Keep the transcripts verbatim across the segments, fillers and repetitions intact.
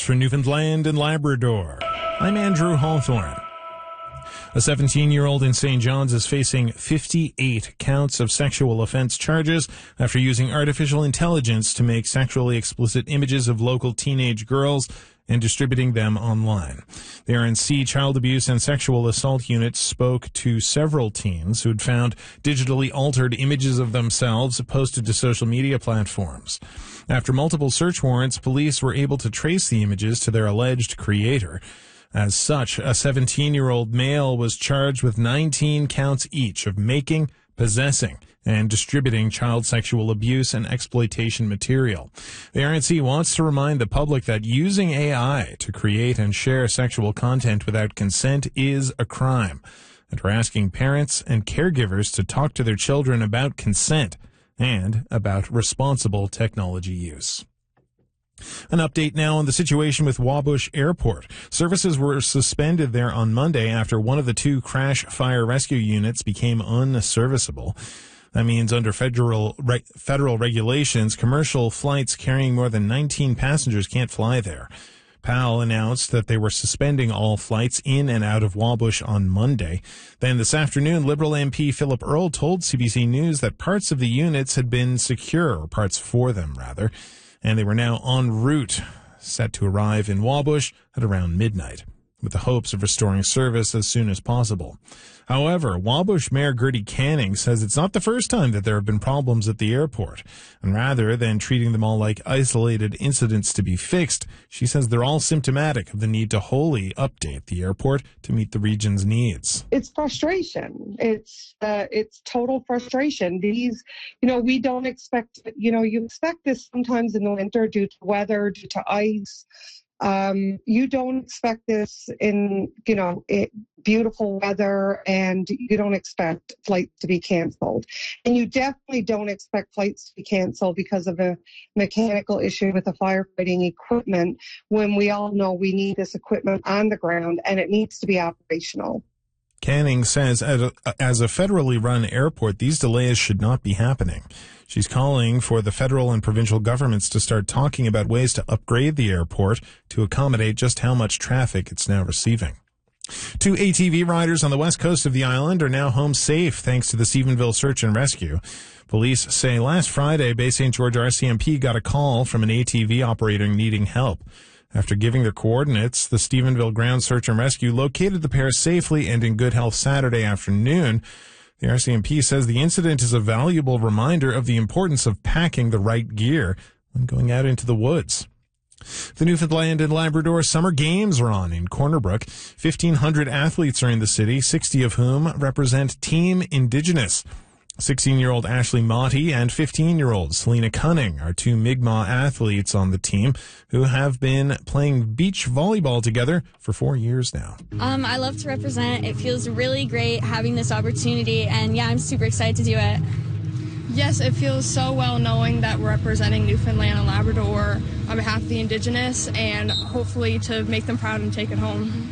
for Newfoundland and Labrador. I'm Andrew Hawthorne. A seventeen-year-old in Saint John's is facing fifty-eight counts of sexual offense charges after using artificial intelligence to make sexually explicit images of local teenage girls and distributing them online. The R N C Child Abuse and Sexual Assault Unit spoke to several teens who'd found digitally altered images of themselves posted to social media platforms. After multiple search warrants, police were able to trace the images to their alleged creator. As such, a seventeen-year-old male was charged with nineteen counts each of making, possessing, and distributing child sexual abuse and exploitation material. The R N C wants to remind the public that using A I to create and share sexual content without consent is a crime, and we're asking parents and caregivers to talk to their children about consent and about responsible technology use. An update now on the situation with Wabush Airport. Services were suspended there on Monday after one of the two crash fire rescue units became unserviceable. That means under federal re- federal regulations, commercial flights carrying more than nineteen passengers can't fly there. P A L announced that they were suspending all flights in and out of Wabush on Monday. Then this afternoon, Liberal M P Philip Earle told C B C News that parts of the units had been secure, or parts for them, rather, and they were now en route, set to arrive in Wabush at around midnight, with the hopes of restoring service as soon as possible. However, Wabush Mayor Gertie Canning says it's not the first time that there have been problems at the airport, and rather than treating them all like isolated incidents to be fixed, she says they're all symptomatic of the need to wholly update the airport to meet the region's needs. It's frustration. It's uh, it's total frustration. These, you know, we don't expect, you know, you expect this sometimes in the winter due to weather, due to ice. Um, you don't expect this in, you know, it, beautiful weather, and you don't expect flights to be canceled. And you definitely don't expect flights to be canceled because of a mechanical issue with the firefighting equipment, when we all know we need this equipment on the ground and it needs to be operational. Canning says as a, as a federally run airport, these delays should not be happening. She's calling for the federal and provincial governments to start talking about ways to upgrade the airport to accommodate just how much traffic it's now receiving. Two A T V riders on the west coast of the island are now home safe thanks to the Stephenville search and rescue. Police say last Friday, Bay Saint George R C M P got a call from an A T V operator needing help. After giving their coordinates, the Stephenville Ground Search and Rescue located the pair safely and in good health Saturday afternoon. The R C M P says the incident is a valuable reminder of the importance of packing the right gear when going out into the woods. The Newfoundland and Labrador Summer Games are on in Corner Brook. fifteen hundred athletes are in the city, sixty of whom represent Team Indigenous. sixteen-year-old Ashley Motti and fifteen-year-old Selena Cunning are two Mi'kmaq athletes on the team who have been playing beach volleyball together for four years now. Um, I love to represent. It feels really great having this opportunity, and yeah, I'm super excited to do it. Yes, it feels so well knowing that we're representing Newfoundland and Labrador on behalf of the Indigenous, and hopefully to make them proud and take it home.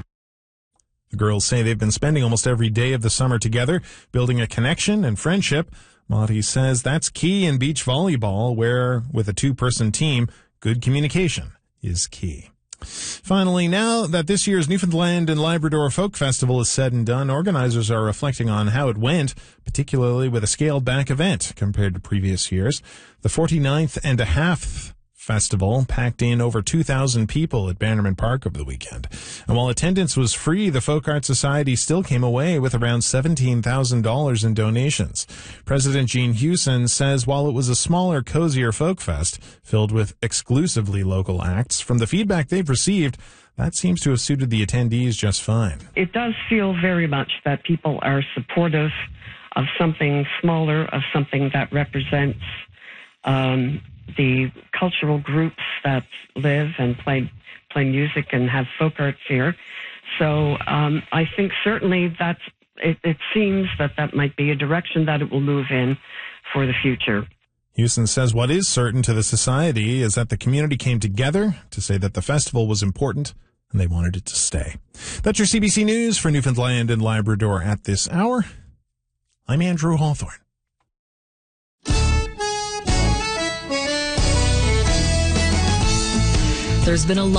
The girls say they've been spending almost every day of the summer together, building a connection and friendship. Motti says that's key in beach volleyball, where, with a two-person team, good communication is key. Finally, now that this year's Newfoundland and Labrador Folk Festival is said and done, organizers are reflecting on how it went, particularly with a scaled-back event compared to previous years. The forty-ninth and a half Festival packed in over two thousand people at Bannerman Park over the weekend. And while attendance was free, the Folk Art Society still came away with around seventeen thousand dollars in donations. President Jean Hewson says while it was a smaller, cozier folk fest filled with exclusively local acts, from the feedback they've received, that seems to have suited the attendees just fine. It does feel very much that people are supportive of something smaller, of something that represents um, the cultural groups that live and play play music and have folk arts here. So um, I think certainly that's, it, it seems that that might be a direction that it will move in for the future. Hewson says what is certain to the society is that the community came together to say that the festival was important and they wanted it to stay. That's your C B C News for Newfoundland and Labrador at this hour. I'm Andrew Hawthorne. There's been a lot